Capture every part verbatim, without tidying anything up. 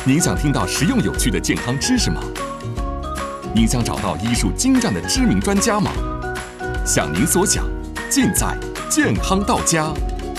您想听到实用有趣的健康知识吗？您想找到医术精湛的知名专家吗？想您所想，尽在健康到家。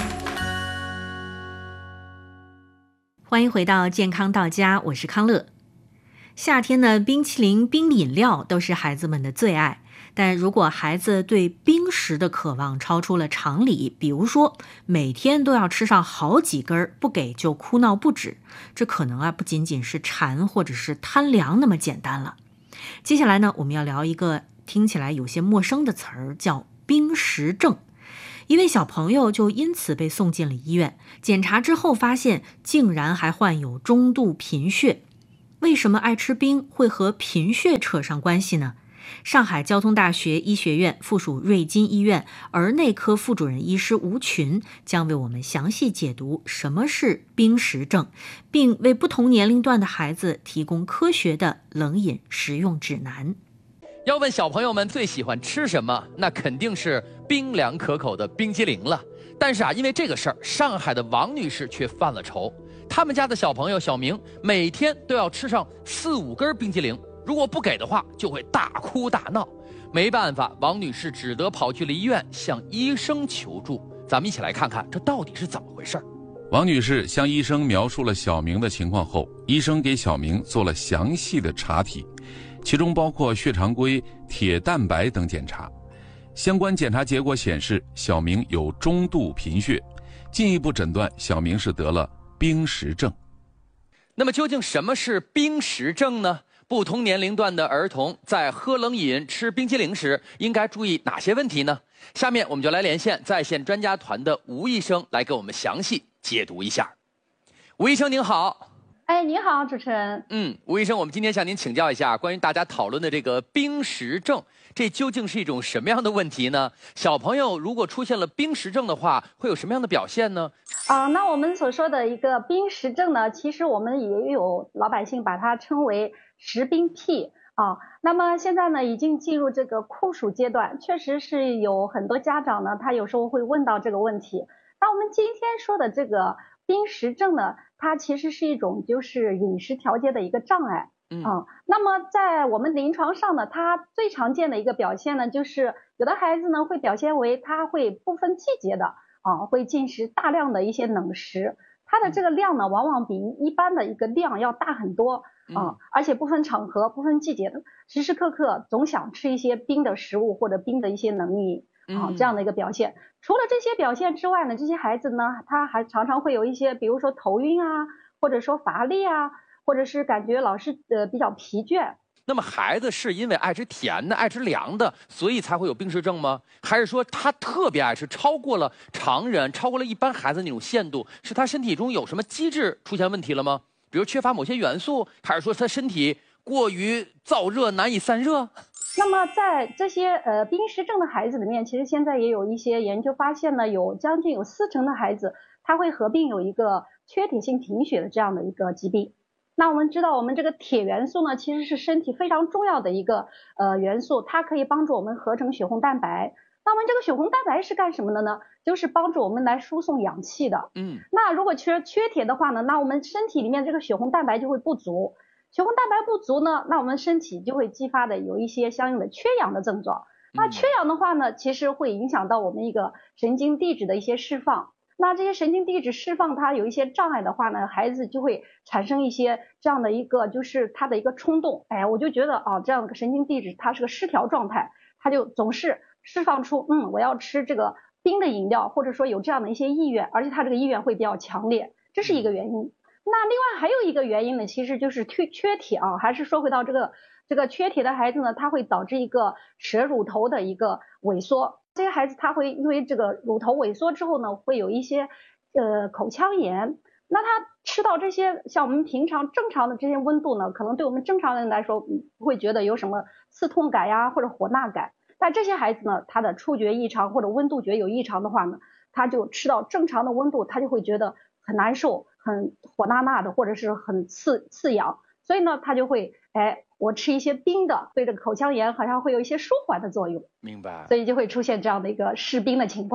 欢迎回到健康到家，我是康乐。夏天呢，冰淇淋、冰饮料都是孩子们的最爱。但如果孩子对冰食的渴望超出了常理，比如说每天都要吃上好几根，不给就哭闹不止，这可能啊不仅仅是馋或者是贪凉那么简单了。接下来呢，我们要聊一个听起来有些陌生的词儿，叫冰食症。一位小朋友就因此被送进了医院，检查之后发现竟然还患有中度贫血。为什么爱吃冰会和贫血扯上关系呢？上海交通大学医学院附属瑞金医院儿内科副主任医师吴群将为我们详细解读什么是冰食症，并为不同年龄段的孩子提供科学的冷饮食用指南。 要问小朋友们最喜欢吃什么，那肯定是冰凉可口的冰激凌了。但是啊，因为这个事儿，上海的王女士却犯了愁。他们家的小朋友小明每天都要吃上四五根冰激凌，如果不给的话，就会大哭大闹。没办法，王女士只得跑去了医院，向医生求助。咱们一起来看看这到底是怎么回事。 王女士向医生描述了小明的情况后，医生给小明做了详细的查体，其中包括血常规、铁蛋白等检查。相关检查结果显示，小明有中度贫血，进一步诊断小明是得了冰食症。 那么究竟什么是冰食症呢？不同年龄段的儿童在喝冷饮、吃冰激凌时应该注意哪些问题呢？下面我们就来连线在线专家团的吴医生来给我们详细解读一下。吴医生您好。 哎，你好，主持人。 嗯，吴医生，我们今天向您请教一下关于大家讨论的这个冰食症，这究竟是一种什么样的问题呢？小朋友如果出现了冰食症的话，会有什么样的表现呢？ 啊、呃，那我们所说的一个冰食症呢，其实我们也有老百姓把它称为食冰癖啊。那么现在呢，已经进入这个酷暑阶段，确实是有很多家长呢，他有时候会问到这个问题。那我们今天说的这个冰食症呢，它其实是一种就是饮食调节的一个障碍。嗯、啊，那么在我们临床上呢，它最常见的一个表现呢，就是有的孩子呢会表现为他会不分季节的啊，会进食大量的一些冷食，它的这个量呢，往往比一般的一个量要大很多啊，而且不分场合、不分季节的，时时刻刻总想吃一些冰的食物或者冰的一些冷饮啊，这样的一个表现。除了这些表现之外呢，这些孩子呢，他还常常会有一些，比如说头晕啊，或者说乏力啊，或者是感觉老是呃比较疲倦。 那么孩子是因为爱吃甜的、爱吃凉的，所以才会有冰食症吗？还是说他特别爱吃，超过了常人、超过了一般孩子那种限度，是他身体中有什么机制出现问题了吗？比如缺乏某些元素，还是说他身体过于燥热难以散热？ 那么在这些呃冰食症的孩子里面，其实现在也有一些研究发现呢，有将近有四成的孩子他会合并有一个缺铁性贫血的这样的一个疾病。那我们知道，我们这个铁元素呢，其实是身体非常重要的一个呃元素，它可以帮助我们合成血红蛋白。那我们这个血红蛋白是干什么的呢？就是帮助我们来输送氧气的。嗯，那如果缺缺铁的话呢，那我们身体里面这个血红蛋白就会不足。血红蛋白不足呢，那我们身体就会激发的有一些相应的缺氧的症状。那缺氧的话呢，其实会影响到我们一个神经递质的一些释放。那这些神经递质释放它有一些障碍的话呢，孩子就会产生一些这样的一个就是他的一个冲动，哎，我就觉得啊，这样的神经递质它是个失调状态，他就总是释放出嗯我要吃这个冰的饮料，或者说有这样的一些意愿，而且他这个意愿会比较强烈，这是一个原因。那另外还有一个原因呢，其实就是缺缺铁啊，还是说回到这个这个缺铁的孩子呢，他会导致一个舌乳头的一个萎缩。这些孩子他会因为这个乳头萎缩之后呢，会有一些呃口腔炎。那他吃到这些像我们平常正常的这些温度呢，可能对我们正常人来说不会觉得有什么刺痛感呀或者火辣感。但这些孩子呢，他的触觉异常或者温度觉有异常的话呢，他就吃到正常的温度，他就会觉得很难受、很火辣辣的，或者是很刺刺痒。所以呢，他就会哎。我吃一些冰的，对这个口腔炎好像会有一些舒缓的作用。 明白。 所以就会出现这样的一个嗜冰的情况。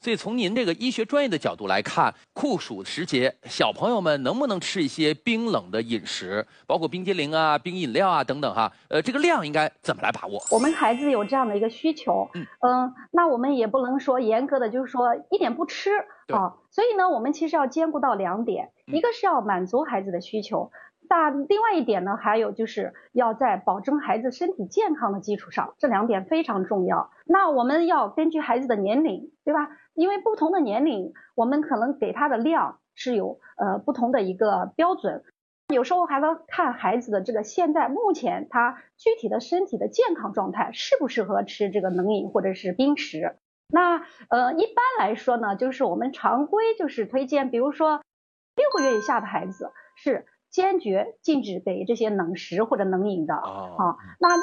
所以从您这个医学专业的角度来看，酷暑时节，小朋友们能不能吃一些冰冷的饮食，包括冰激凌啊、冰饮料啊等等哈？呃，这个量应该怎么来把握？ 我们孩子有这样的一个需求，嗯、呃，那我们也不能说严格的就是说一点不吃啊，所以呢，我们其实要兼顾到两点，一个是要满足孩子的需求。那另外一点呢，还有就是要在保证孩子身体健康的基础上，这两点非常重要。那我们要根据孩子的年龄，对吧？因为不同的年龄，我们可能给他的量是有呃不同的一个标准。有时候还要看孩子的这个现在目前他具体的身体的健康状态适不适合吃这个冷饮或者是冰食。那呃一般来说呢，就是我们常规就是推荐，比如说六个月以下的孩子是坚决禁止给这些冷食或者冷饮的啊。那